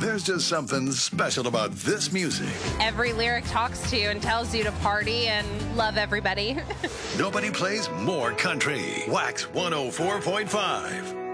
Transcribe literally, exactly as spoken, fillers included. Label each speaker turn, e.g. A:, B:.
A: There's just something special about this music.
B: Every lyric talks to you and tells you to party and love everybody.
A: Nobody plays more country. Wax one oh four point five.